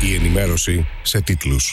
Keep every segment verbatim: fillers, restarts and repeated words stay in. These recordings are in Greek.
Η ενημέρωση σε τίτλους.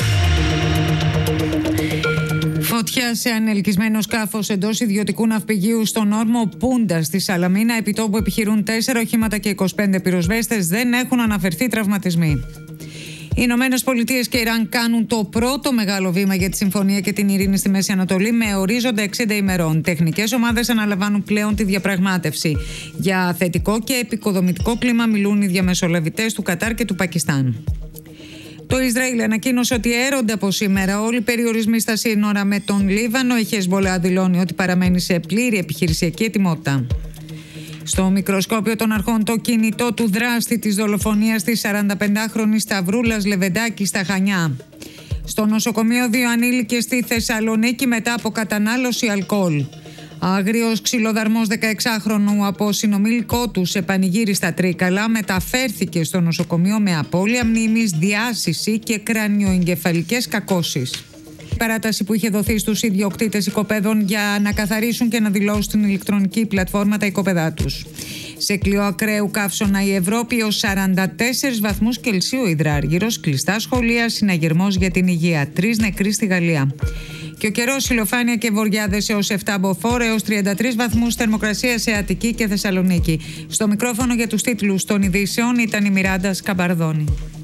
Φωτιά σε ανελκυσμένο σκάφος εντός ιδιωτικού ναυπηγείου στον όρμο Πούντα στη Σαλαμίνα. Επιτόπου επιχειρούν τέσσερα οχήματα και είκοσι πέντε πυροσβέστες. Δεν έχουν αναφερθεί τραυματισμοί. Οι Ηνωμένες Πολιτείες και Ιράν κάνουν το πρώτο μεγάλο βήμα για τη συμφωνία και την ειρήνη στη Μέση Ανατολή με ορίζοντα εξήντα ημερών. Τεχνικές ομάδες αναλαμβάνουν πλέον τη διαπραγμάτευση. Για θετικό και επικοδομητικό κλίμα μιλούν οι διαμεσολαβητές του Κατάρ και του Πακιστάν. Το Ισραήλ ανακοίνωσε ότι έρονται από σήμερα όλοι οι περιορισμοί στα σύνορα με τον Λίβανο. Η Χεσμπολά δηλώνει ότι παραμένει σε πλήρη επιχειρησιακή ετοιμότητα. Στο μικροσκόπιο των αρχών το κινητό του δράστη της δολοφονίας της σαρανταπεντάχρονης Σταυρούλας Λεβεντάκη στα Χανιά. Στο νοσοκομείο δύο ανήλικες στη Θεσσαλονίκη μετά από κατανάλωση αλκοόλ. Άγριος ξυλοδαρμός δεκαεξάχρονου από συνομήλικό του σε πανηγύρι στα Τρίκαλα μεταφέρθηκε στο νοσοκομείο με απώλεια μνήμης, διάσηση και κρανιοεγκεφαλικές κακώσεις. Η παράταση που είχε δοθεί στους ιδιοκτήτες οικοπαίδων για να καθαρίσουν και να δηλώσουν στην ηλεκτρονική πλατφόρμα τα οικοπαίδά τους. Σε κλειό ακραίου καύσωνα η Ευρώπη ως σαράντα τέσσερις βαθμούς Κελσίου υδράργυρος, κλειστά σχολεία, συναγερμός για την υγεία, τρεις νεκροί στη Γαλλία. Και ο καιρός, ηλιοφάνεια και βοριάδες έως επτά μποφόρ, έως τριάντα τρεις βαθμούς θερμοκρασία σε Αττική και Θεσσαλονίκη. Στο μικρόφωνο για τους τίτλους των ειδήσεων ήταν η Μιράντα Σκαμπαρδόνη.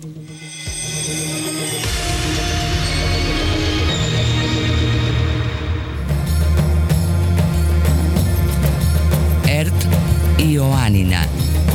ΕΡΤ Ιωάννινα.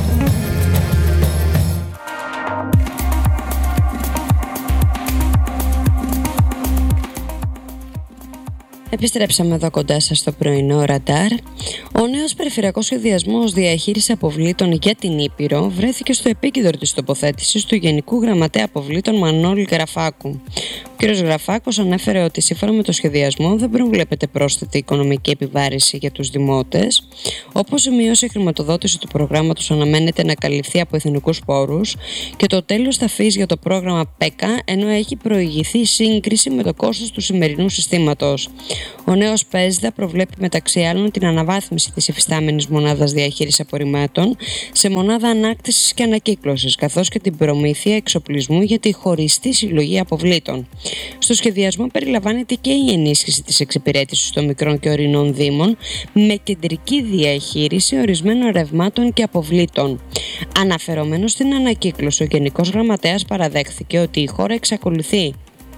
Επιστρέψαμε εδώ κοντά σας στο πρωινό ραντάρ. Ο νέος περιφερειακός σχεδιασμός διαχείριση αποβλήτων για την Ήπειρο βρέθηκε στο επίκεντρο της τοποθέτησης του Γενικού Γραμματέα Αποβλήτων Μανώλη Γραφάκου. Ο κ. Γραφάκος ανέφερε ότι σύμφωνα με το σχεδιασμό δεν προβλέπεται πρόσθετη οικονομική επιβάρηση για τους δημότες, όπως η μείωση χρηματοδότηση του προγράμματος αναμένεται να καλυφθεί από εθνικούς πόρους και το τέλος ταφής για το πρόγραμμα ΠΕΚΑ, ενώ έχει προηγηθεί σύγκριση με το κόστος του σημερινού συστήματος. Ο νέος ΠΕΣΔΑ προβλέπει μεταξύ άλλων την αναβάθμιση της υφιστάμενης μονάδας διαχείρισης απορριμμάτων σε μονάδα ανάκτησης και ανακύκλωσης, καθώς και την προμήθεια εξοπλισμού για τη χωριστή συλλογή αποβλήτων. Στο σχεδιασμό περιλαμβάνεται και η ενίσχυση της εξυπηρέτησης των μικρών και ορεινών δήμων με κεντρική διαχείριση ορισμένων ρευμάτων και αποβλήτων. Αναφερόμενος στην ανακύκλωση, ο Γενικός Γραμματέας παραδέχθηκε ότι η χώρα εξακολουθεί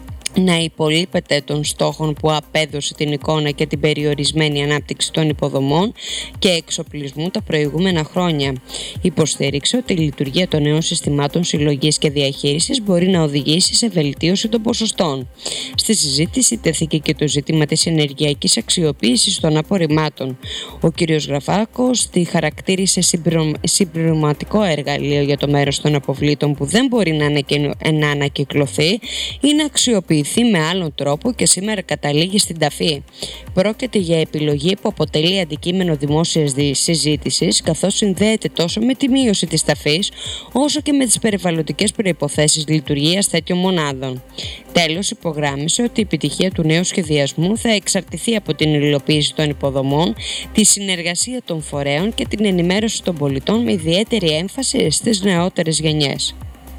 να υπολείπεται των στόχων που απέδωσε την εικόνα και την περιορισμένη ανάπτυξη των υποδομών και εξοπλισμού τα προηγούμενα χρόνια. Υποστήριξε ότι η λειτουργία των νέων συστημάτων συλλογής και διαχείρισης μπορεί να οδηγήσει σε βελτίωση των ποσοστών. Στη συζήτηση τέθηκε και το ζήτημα της ενεργειακής αξιοποίησης των απορριμμάτων. Ο κ. Γραφάκος τη χαρακτήρισε συμπληρωματικό εργαλείο για το μέρος των αποβλήτων που δεν μπορεί να ανακυκλωθεί ή να αξιοποιηθεί με άλλον τρόπο και σήμερα καταλήγει στην ταφή. Πρόκειται για επιλογή που αποτελεί αντικείμενο δημόσιας συζήτησης, καθώς συνδέεται τόσο με τη μείωση της ταφής όσο και με τις περιβαλλοντικές προϋποθέσεις λειτουργίας τέτοιων μονάδων. Τέλος, υπογράμμισε ότι η επιτυχία του νέου σχεδιασμού θα εξαρτηθεί από την υλοποίηση των υποδομών, τη συνεργασία των φορέων και την ενημέρωση των πολιτών με ιδιαίτερη έμφαση στις νεότερες γενιές.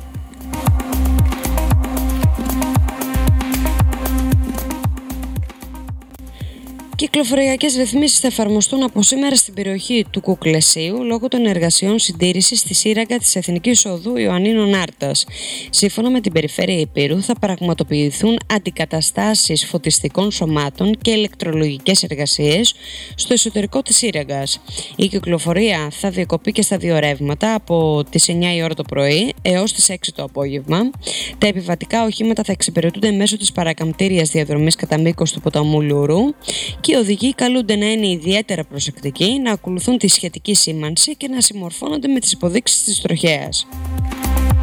Κυκλοφοριακές ρυθμίσεις θα εφαρμοστούν από σήμερα στην περιοχή του Κουκλεσίου λόγω των εργασιών συντήρησης στη σύραγγα της Εθνικής Οδού Ιωαννίνων Άρτας. Σύμφωνα με την Περιφέρεια Ηπείρου, θα πραγματοποιηθούν αντικαταστάσεις φωτιστικών σωμάτων και ηλεκτρολογικές εργασίες στο εσωτερικό της σύραγγας. Η κυκλοφορία θα διακοπεί και στα δύο ρεύματα από τις εννιά η ώρα το πρωί έως τις έξι το απόγευμα. Τα επιβατικά οχήματα θα εξυπηρετούνται μέσω της παρακαμπτήριας διαδρομής κατά μήκος του ποταμού Λουρού και οι οδηγοί καλούνται να είναι ιδιαίτερα προσεκτικοί, να ακολουθούν τη σχετική σήμανση και να συμμορφώνονται με τις υποδείξεις της τροχέας.